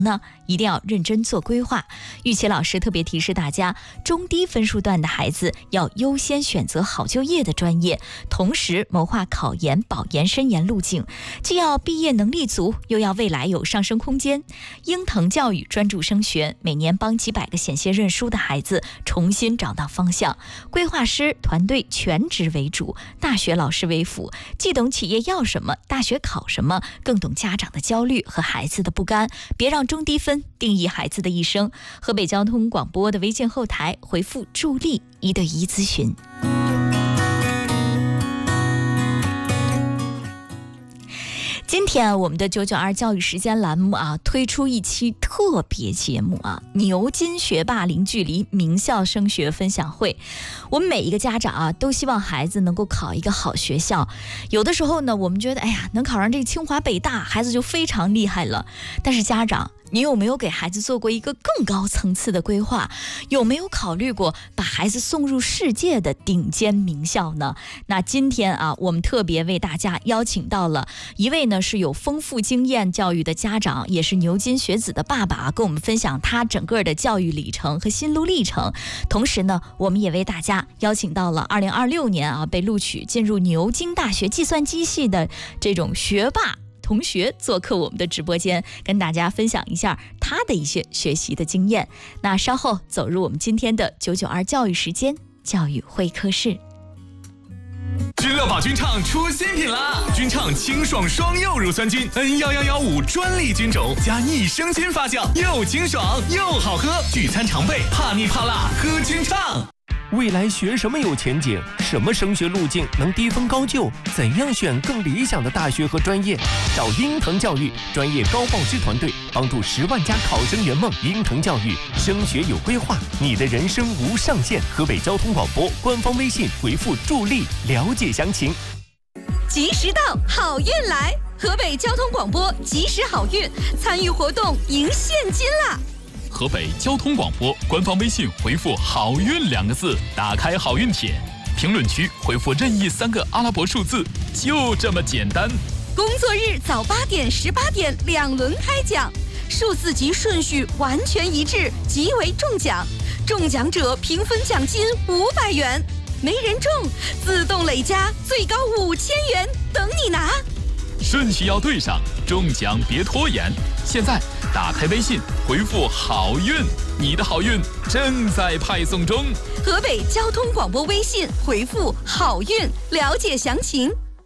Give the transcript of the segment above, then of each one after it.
呢，一定要认真做规划。玉琪老师特别提示大家，中低分数段的孩子要优先选择好就业的专业，同时谋划考研、保研、深研路径，既要毕业能力足，又要未来有上升空间。鹰腾教育专注升学，每年帮几百个险些认输的孩子重新找到方向。规划师团队全职为主，大学老师为辅，既懂企业要什么，大学考什么，更懂家长的焦虑和孩子的不甘，别让中低分定义孩子的一生。河北交通广播的微信后台回复助力，1对1咨询。今天我们的992教育时间栏目推出一期特别节目牛津学霸零距离名校升学分享会。我们每一个家长都希望孩子能够考一个好学校。有的时候呢，我们觉得能考上这个清华北大，孩子就非常厉害了。但是家长，你有没有给孩子做过一个更高层次的规划？有没有考虑过把孩子送入世界的顶尖名校呢？那今天我们特别为大家邀请到了一位呢是有丰富经验教育的家长，也是牛津学子的爸爸，跟我们分享他整个的教育里程和心路历程。同时呢，我们也为大家邀请到了2026年被录取进入牛津大学计算机系的这种学霸同学做客我们的直播间，跟大家分享一下他的一些学习的经验。那稍后走入我们今天的992教育时间教育会客室。 知乐宝菌畅出新品啦！菌畅清爽双柚乳酸菌 N11115专利菌种加益生菌发酵，又清爽又好喝，聚餐常备，怕腻怕辣喝菌畅。 未来学什么有前景？什么升学路径能低分高就？怎样选更理想的大学和专业？找鹰腾教育专业高报师团队，帮助10万家考生圆梦。鹰腾教育升学有规划，你的人生无上限。河北交通广播官方微信回复助力了解详情。 及时到，好运来！河北交通广播及时好运，参与活动赢现金啦！ 河北交通广播官方微信回复好运2个字，打开好运帖，评论区回复任意3个阿拉伯数字，就这么简单。 工作日早8点、18点2轮开奖，数字及顺序完全一致，即为中奖。中奖者平分奖金500元，没人中自动累加最高5000元，等你拿。 顺序要对上，中奖别拖延。现在打开微信回复好运，你的好运正在派送中。 河北交通广播微信回复好运，了解详情。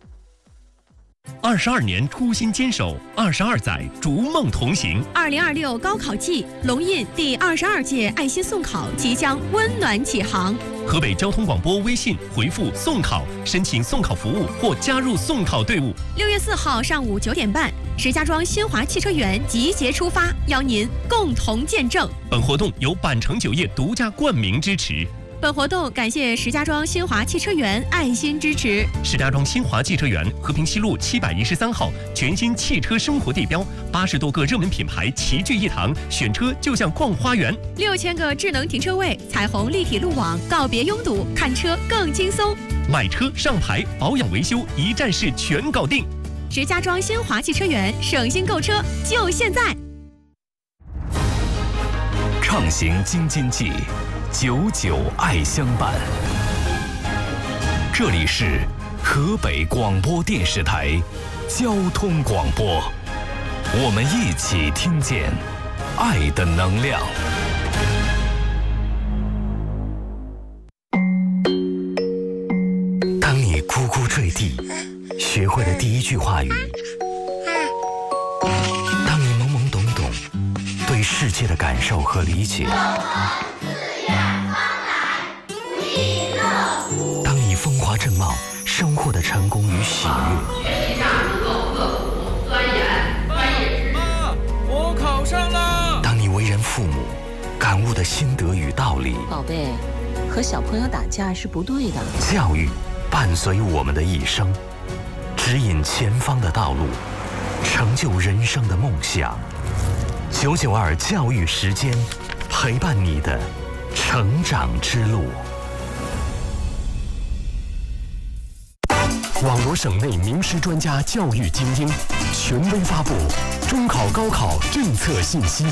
22年初心坚守，22载逐梦同行。 2026高考季，龙印第22届爱心送考即将温暖启航。 河北交通广播微信回复送考，申请送考服务或加入送考队伍。 6月4号上午9点半，石家庄新华汽车园集结出发，邀您共同见证。 本活动由板城酒业独家冠名支持。 本活动感谢石家庄新华汽车园爱心支持。 石家庄新华汽车园和平西路713号全新汽车生活地标，80多个热门品牌齐聚一堂，选车就像逛花园。 6000个智能停车位，彩虹立体路网，告别拥堵，看车更轻松。 买车上牌，保养维修一站式全搞定。 石家庄新华汽车园，省心购车就现在。 畅行京津冀，99爱相伴。这里是河北广播电视台交通广播，我们一起听见爱的能量。 当你咕咕坠地，学会了第一句话语；当你懵懵懂懂，对世界的感受和理解；当你风华正茂，生活的成功与喜悦。 妈，我考上了。 当你为人父母，感悟的心得与道理。 宝贝，和小朋友打架是不对的。 教育伴随我们的一生，指引前方的道路，成就人生的梦想。992教育时间，陪伴你的成长之路。 网罗省内名师专家教育精英，权威发布中考高考政策信息。